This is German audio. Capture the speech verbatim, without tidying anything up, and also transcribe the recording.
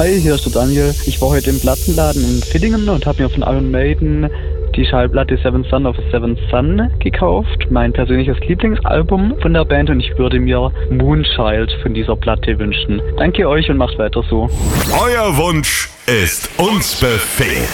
Hi, hier ist der Daniel. Ich war heute im Plattenladen in Villingen und habe mir von Iron Maiden die Schallplatte Seventh Son of a Seventh Son gekauft. Mein persönliches Lieblingsalbum von der Band, und ich würde mir Moonchild von dieser Platte wünschen. Danke euch und macht weiter so. Euer Wunsch ist uns Befehl.